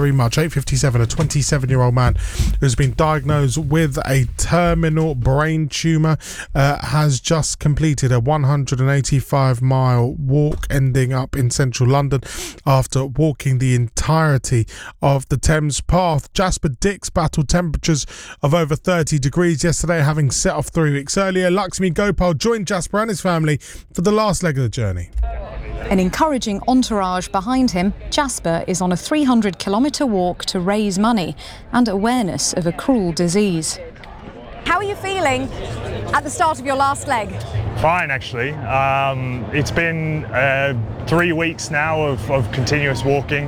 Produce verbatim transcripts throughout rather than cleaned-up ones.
very much. eight fifty-seven, a twenty-seven-year-old man who's been diagnosed with a terminal brain tumour uh, has just completed a one hundred eighty-five mile walk ending up in central London after walking the entirety of the Thames Path. Jasper Dix battled temperatures of over thirty degrees yesterday, having set off three weeks earlier. Lakshmi Gopal joined Jasper and his family for the last leg of the journey. An encouraging entourage behind him, Jasper is on a three hundred kilometre walk to raise money and awareness of a cruel disease. How are you feeling at the start of your last leg? Fine, actually. Um, it's been uh, three weeks now of, of continuous walking.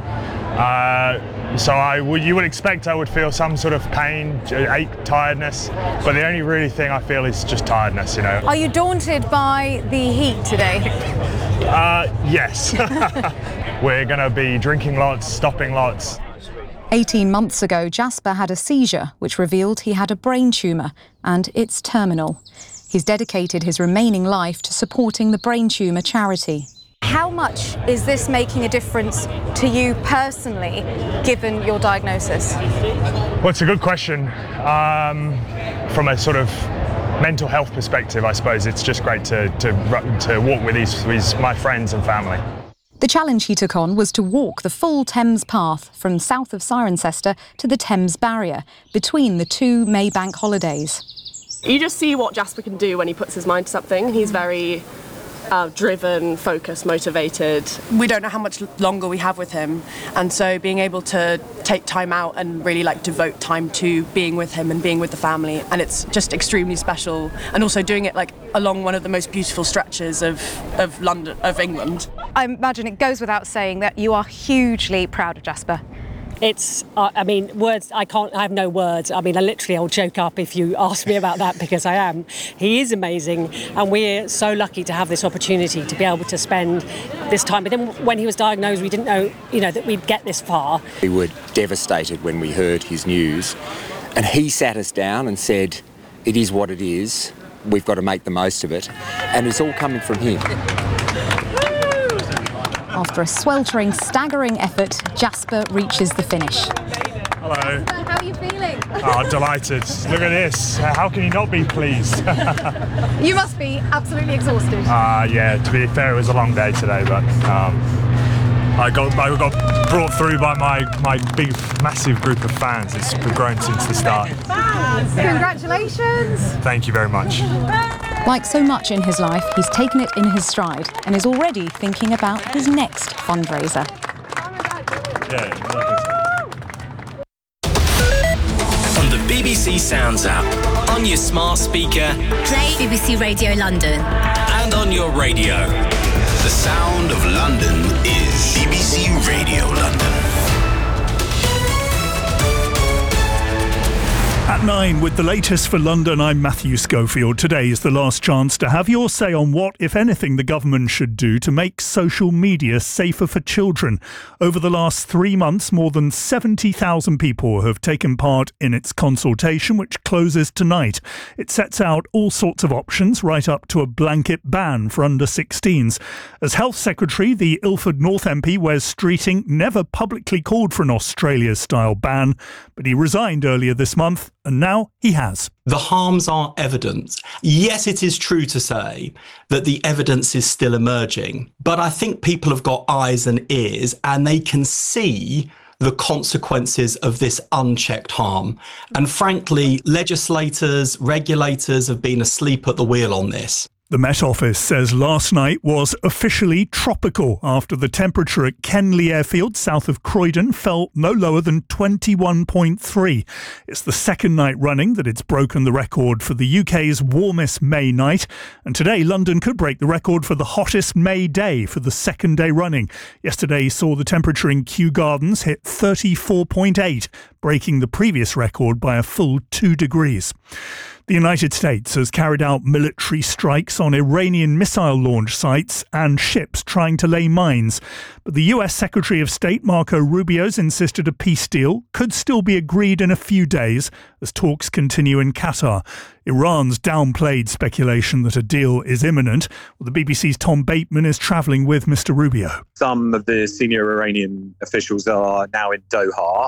Uh, so I would, you would expect I would feel some sort of pain, ache, tiredness, but the only really thing I feel is just tiredness, you know. Are you daunted by the heat today? Uh, yes. We're going to be drinking lots, stopping lots. eighteen months ago, Jasper had a seizure which revealed he had a brain tumour and it's terminal. He's dedicated his remaining life to supporting the Brain Tumour charity. How much is this making a difference to you personally, given your diagnosis? Well, it's a good question. Um, from a sort of mental health perspective, I suppose it's just great to, to, to walk with these, with my friends and family. The challenge he took on was to walk the full Thames Path from south of Cirencester to the Thames Barrier between the two May bank holidays. You just see what Jasper can do when he puts his mind to something. He's very uh, driven, focused, motivated. We don't know how much longer we have with him, and so being able to take time out and really like devote time to being with him and being with the family, and it's just extremely special. And also doing it like along one of the most beautiful stretches of, of London, of England. I imagine it goes without saying that you are hugely proud of Jasper. It's, uh, I mean, words, I can't, I have no words. I mean, I literally, I'll choke up if you ask me about that because I am. He is amazing, and we're so lucky to have this opportunity to be able to spend this time with him. When he was diagnosed, we didn't know, you know, that we'd get this far. We were devastated when we heard his news, and he sat us down and said, it is what it is, we've got to make the most of it, and it's all coming from him. After a sweltering, staggering effort, Jasper reaches the finish. Hello. How are you feeling? Oh, delighted. Look at this. How can you not be pleased? You must be absolutely exhausted. Ah, uh, yeah, to be fair, it was a long day today, but um, I got I got brought through by my, my big, massive group of fans. It's grown since the start. Congratulations. Thank you very much. Like so much in his life, he's taken it in his stride and is already thinking about his next fundraiser. Yeah. On the B B C Sounds app, on your smart speaker, play B B C Radio London, and on your radio. The sound of London is B B C Radio London. At nine, with the latest for London, I'm Matthew Schofield. Today is the last chance to have your say on what, if anything, the government should do to make social media safer for children. Over the last three months, more than seventy thousand people have taken part in its consultation, which closes tonight. It sets out all sorts of options, right up to a blanket ban for under sixteens. As Health Secretary, the Ilford North M P, Wes Streeting, never publicly called for an Australia-style ban, but he resigned earlier this month. And now he has. The harms are evident. Yes, it is true to say that the evidence is still emerging, but I think people have got eyes and ears and they can see the consequences of this unchecked harm. And frankly, legislators, regulators have been asleep at the wheel on this. The Met Office says last night was officially tropical after the temperature at Kenley Airfield, south of Croydon, fell no lower than twenty-one point three. It's the second night running that it's broken the record for the U K's warmest May night. And today, London could break the record for the hottest May day for the second day running. Yesterday saw the temperature in Kew Gardens hit thirty-four point eight, breaking the previous record by a full two degrees. The United States has carried out military strikes on Iranian missile launch sites and ships trying to lay mines. But the U S Secretary of State Marco Rubio's insisted a peace deal could still be agreed in a few days as talks continue in Qatar. Iran's downplayed speculation that a deal is imminent. Well, the B B C's Tom Bateman is travelling with Mister Rubio. Some of the senior Iranian officials are now in Doha.